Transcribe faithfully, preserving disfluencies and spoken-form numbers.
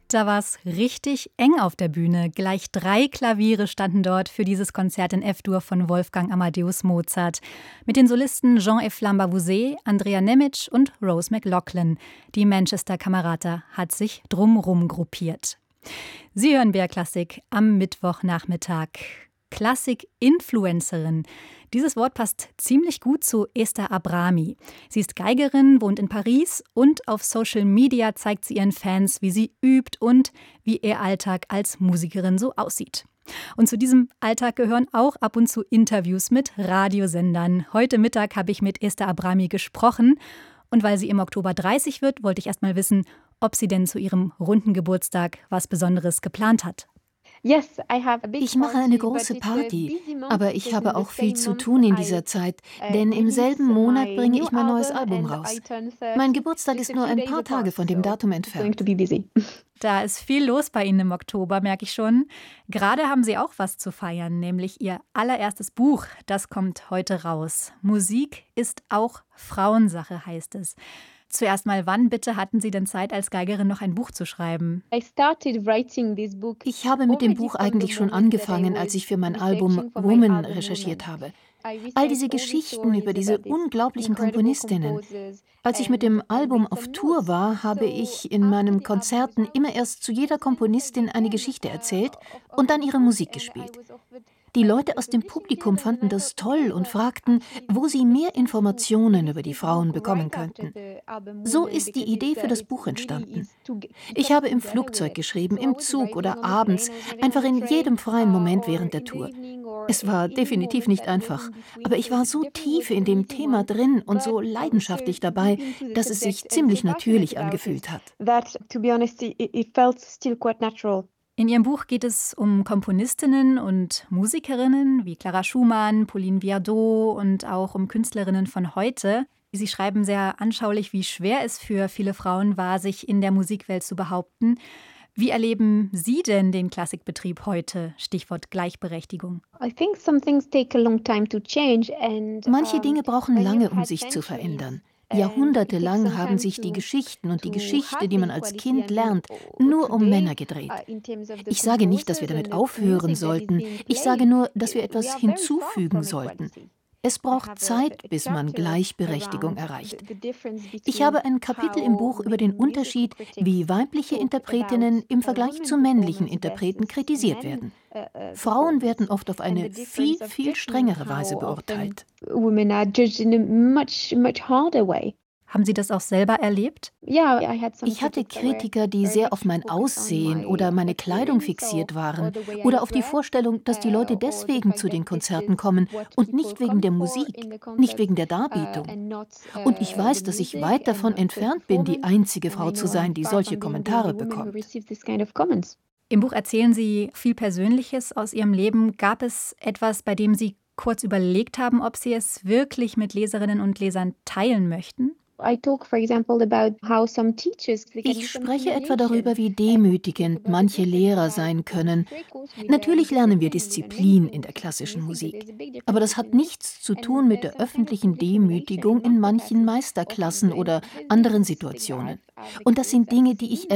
Da war es richtig eng auf der Bühne. Gleich drei Klaviere standen dort für dieses Konzert in F-Dur von Wolfgang Amadeus Mozart. Mit den Solisten Jean-Yves Lambavouset, Andrea Nemec und Rose McLaughlin. Die Manchester Camerata hat sich drumrum gruppiert. Sie hören B R Klassik am Mittwochnachmittag. Klassik-Influencerin. Dieses Wort passt ziemlich gut zu Esther Abrami. Sie ist Geigerin, wohnt in Paris und auf Social Media zeigt sie ihren Fans, wie sie übt und wie ihr Alltag als Musikerin so aussieht. Und zu diesem Alltag gehören auch ab und zu Interviews mit Radiosendern. Heute Mittag habe ich mit Esther Abrami gesprochen. Und weil sie im Oktober dreißig wird, wollte ich erst mal wissen, ob sie denn zu ihrem runden Geburtstag was Besonderes geplant hat. Ich mache eine große Party, aber ich habe auch viel zu tun in dieser Zeit, denn im selben Monat bringe ich mein neues Album raus. Mein Geburtstag ist nur ein paar Tage von dem Datum entfernt. Da ist viel los bei Ihnen im Oktober, merke ich schon. Gerade haben Sie auch was zu feiern, nämlich Ihr allererstes Buch. Das kommt heute raus. Musik ist auch Frauensache, heißt es. Zuerst mal, wann bitte hatten Sie denn Zeit, als Geigerin noch ein Buch zu schreiben? Ich habe mit dem Buch eigentlich schon angefangen, als ich für mein Album Woman recherchiert habe. All diese Geschichten über diese unglaublichen Komponistinnen. Als ich mit dem Album auf Tour war, habe ich in meinen Konzerten immer erst zu jeder Komponistin eine Geschichte erzählt und dann ihre Musik gespielt. Die Leute aus dem Publikum fanden das toll und fragten, wo sie mehr Informationen über die Frauen bekommen könnten. So ist die Idee für das Buch entstanden. Ich habe im Flugzeug geschrieben, im Zug oder abends, einfach in jedem freien Moment während der Tour. Es war definitiv nicht einfach, aber ich war so tief in dem Thema drin und so leidenschaftlich dabei, dass es sich ziemlich natürlich angefühlt hat. In Ihrem Buch geht es um Komponistinnen und Musikerinnen wie Clara Schumann, Pauline Viardot und auch um Künstlerinnen von heute. Sie schreiben sehr anschaulich, wie schwer es für viele Frauen war, sich in der Musikwelt zu behaupten. Wie erleben Sie denn den Klassikbetrieb heute? Stichwort Gleichberechtigung. Manche Dinge brauchen lange, um sich zu verändern. Jahrhundertelang haben sich die Geschichten und die Geschichte, die man als Kind lernt, nur um Männer gedreht. Ich sage nicht, dass wir damit aufhören sollten. Ich sage nur, dass wir etwas hinzufügen sollten. Es braucht Zeit, bis man Gleichberechtigung erreicht. Ich habe ein Kapitel im Buch über den Unterschied, wie weibliche Interpretinnen im Vergleich zu männlichen Interpreten kritisiert werden. Frauen werden oft auf eine viel, viel strengere Weise beurteilt. Haben Sie das auch selber erlebt? Ich hatte Kritiker, die sehr auf mein Aussehen oder meine Kleidung fixiert waren oder auf die Vorstellung, dass die Leute deswegen zu den Konzerten kommen und nicht wegen der Musik, nicht wegen der Darbietung. Und ich weiß, dass ich weit davon entfernt bin, die einzige Frau zu sein, die solche Kommentare bekommt. Im Buch erzählen Sie viel Persönliches aus Ihrem Leben. Gab es etwas, bei dem Sie kurz überlegt haben, ob Sie es wirklich mit Leserinnen und Lesern teilen möchten? Ich spreche etwa darüber, wie demütigend manche Lehrer sein können. Natürlich lernen wir Disziplin in der klassischen Musik. Aber das hat nichts zu tun mit der öffentlichen Demütigung in manchen Meisterklassen oder anderen Situationen. Und das sind Dinge, die ich